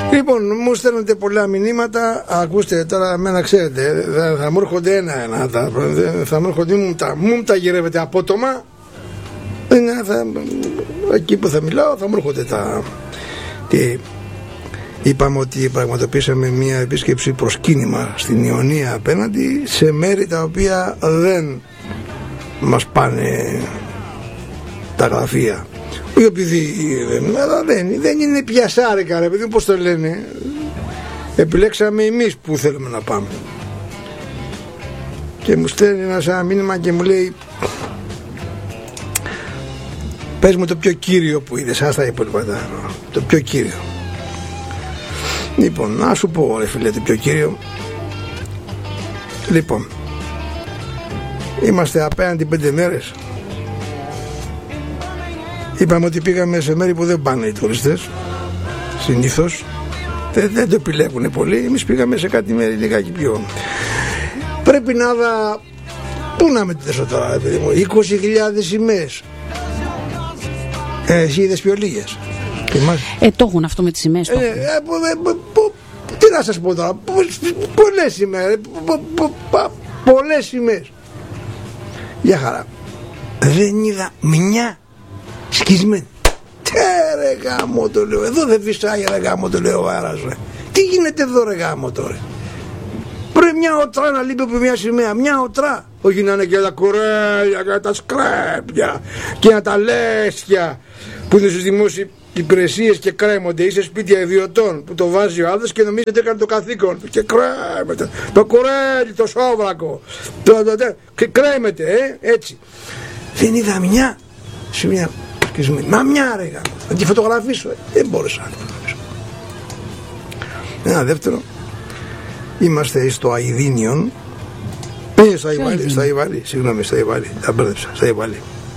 Λοιπόν, μου στέλνετε πολλά μηνύματα. Ακούστε τώρα, εμένα ξέρετε, θα μου έρχονται ένα-ένα. Θα μου έρχονται, μου τα γυρεύετε απότομα. Εκεί που θα μιλάω θα μου έρχονται τα. Είπαμε ότι πραγματοποιήσαμε μια επίσκεψη προσκύνημα στην Ιωνία απέναντι, σε μέρη τα οποία δεν μας πάνε τα γραφεία. Όχι επειδή δεν είναι πιασάρικα, ρε παιδί, πώς το λένε. Επιλέξαμε εμείς που θέλουμε να πάμε. Και μου στέλνει ένα μήνυμα και μου λέει, πες μου το πιο κύριο που είδες, άστα υπόλοιπα, το πιο κύριο. Λοιπόν, να σου πω, ρε φίλε, το πιο κύριο. Λοιπόν, είμαστε απέναντι 5 μέρες. Είπαμε ότι πήγαμε σε μέρη που δεν πάνε οι τουριστές. Συνήθως δεν το επιλέγουν πολύ. Εμείς πήγαμε σε κάτι μέρη λιγάκι πιο. Πρέπει να δω. Πού να μετρήσω τώρα, παιδί μου, 20.000 σημαίες. Εσύ είδες πιο λίγες. Το έχουν αυτό με τις σημαίες. Τι να σας πω τώρα. Πολλές σημαίες. Πολλές σημαίες. Για χαρά. Δεν είδα μια σκισμένη. Ρε γάμο το λέω. Εδώ δεν φυσάει, ρε γάμο το λέω, άρας, ρε. Τι γίνεται εδώ, ρε γάμο τώρα. Πρέπει μια οτρά να λείπει από μια σημαία. Μια οτρά. Όχι να είναι και τα κουρέλια και τα σκρέπια και τα λέσια που είναι στους δημόσιες υπηρεσίες και κρέμονται, ή σε σπίτια ιδιωτών που το βάζει ο άλλος και νομίζετε έκανε το καθήκον του και κρέμεται το κουρέλι, το σόβρακο και κρέμεται, έτσι. Δεν είδα μια σημεία. Μα μια, ρε γάμο, να τη φωτογραφίσω. Δεν μπόρεσα να τη φωτογραφίσω. Ένα δεύτερο. Είμαστε στο Αηδίνιον. Στα Ιβάλι, συγγνώμη, στα Ιβάλι. Τα μπέρδεψα, στα Ιβάλι.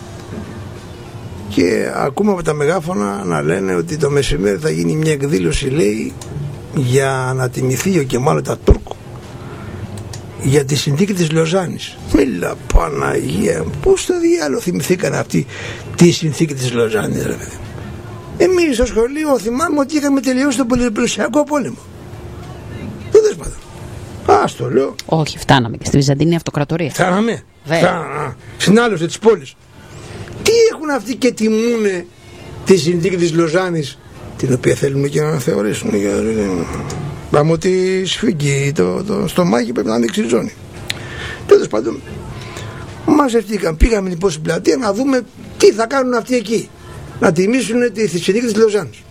Και ακούμε από τα μεγάφωνα να λένε ότι το μεσημέρι θα γίνει μια εκδήλωση, λέει, για να τιμηθεί ο Κεμάλ Ατατούρκ για τη συνθήκη της Λοζάνης. Μίλα Παναγία, πώς το διάλογο θυμηθήκαν αυτή τη συνθήκη της Λοζάνης, ρε παιδί. Εμείς στο σχολείο θυμάμαι ότι είχαμε τελειώσει τον Πολυπολισιακό πόλεμο. Δεν δεσπάτα. Ας το λέω. Όχι, φτάναμε και στη Βυζαντινή Αυτοκρατορία. Φτάναμε. Συνάλλωση της πόλης. Τι έχουν αυτοί και τιμούνε τη συνθήκη της Λοζάνης, την οποία θέλουμε και να αναθεωρήσουμε. Πάμε ότι σφίγγει το στομάχι, πρέπει να ανοίξει η ζώνη. Τέλος πάντων, μαζευτήκαν, πήγαμε λοιπόν στην πλατεία να δούμε τι θα κάνουν αυτοί εκεί, να τιμήσουν τη συνθήκη της Λοζάνης.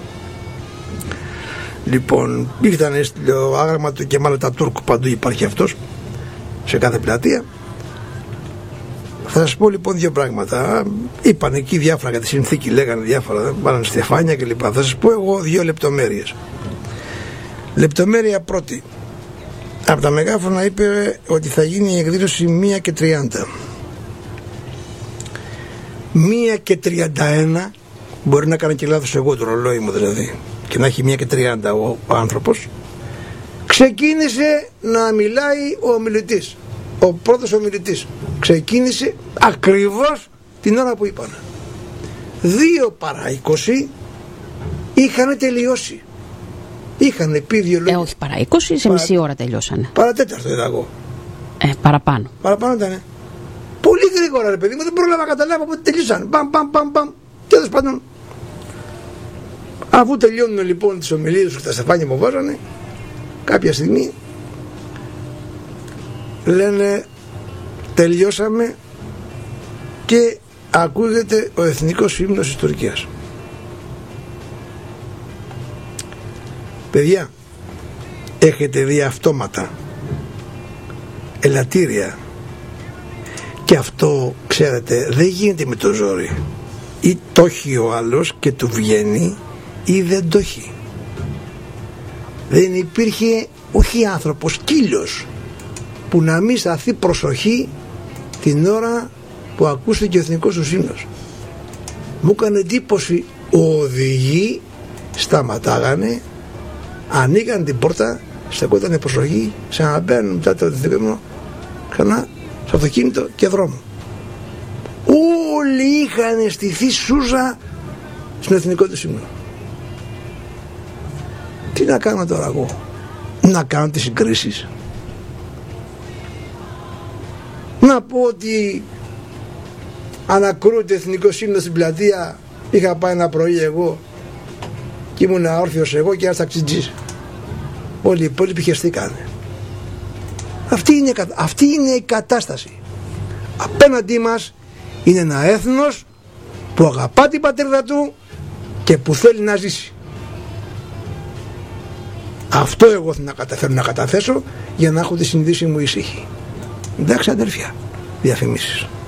Λοιπόν, ήρθαν στο άγραμμα του Κεμάλ Ατατούρκ, παντού υπάρχει αυτός, σε κάθε πλατεία. Θα σας πω λοιπόν δύο πράγματα. Είπαν εκεί διάφορα για τη συνθήκη, λέγανε διάφορα, βάλανε στεφάνια κλπ. Θα σας πω εγώ δύο λεπτομέρειες. Λεπτομέρεια πρώτη. Από τα μεγάφωνα είπε ότι θα γίνει η εκδήλωση 1:30. 1:31, μπορεί να κάνω και λάθος εγώ το ρολόι μου δηλαδή, και να έχει 1:30 ο άνθρωπος. Ξεκίνησε να μιλάει ο ομιλητής. Ο πρώτος ομιλητής ξεκίνησε ακριβώς την ώρα που είπαν. 2:20 είχαν τελειώσει. Είχαν πει δύο λόγια. Όχι παρά 20, σε μισή ώρα τελειώσανε. Παρατέταρτο είδα εγώ. Παραπάνω. Παραπάνω ήταν. Πολύ γρήγορα, ρε παιδί μου, δεν πρόλαβα να καταλάβω πότε τελειώσαν. Μπαμ. Τέλος πάντων, αφού τελειώνουν λοιπόν τις ομιλίες και τα στεφάνια μου βάζανε, κάποια στιγμή λένε τελειώσαμε και ακούγεται ο εθνικός ύμνος της Τουρκίας. Παιδιά, έχετε δει αυτόματα, ελαττήρια, και αυτό ξέρετε δεν γίνεται με το ζόρι. Ή το έχει ο άλλος και του βγαίνει, ή δεν το έχει. Δεν υπήρχε όχι άνθρωπος, σκύλος που να μην σταθεί προσοχή την ώρα που ακούστηκε ο εθνικός του ύμνος. Μου έκανε εντύπωση, οδηγοί σταματάγανε, ανοίγαν την πόρτα, στεκότανε προσοχή, ξαναμπαίνουν μετά το εθνικό ύμνο, ξανά στο αυτοκίνητο και δρόμο. Όλοι είχαν στηθεί σούζα στον εθνικό του ύμνο. Τι να κάνω τώρα εγώ? Να κάνω τις συγκρίσεις? Να πω ότι ανακρούεται εθνικό ύμνο στην πλατεία? Είχα πάει ένα πρωί εγώ και ήμουν αόρθιος εγώ και ένας ταξιτζής. Όλοι οι υπόλοιποι χεστήκανε. Αυτή είναι η κατάσταση. Απέναντί μας είναι ένα έθνος που αγαπά την πατρίδα του και που θέλει να ζήσει. Αυτό εγώ θέλω να καταθέσω για να έχω τη συνείδηση μου ησύχη. Εντάξει αδέρφια, διαφημίσεις.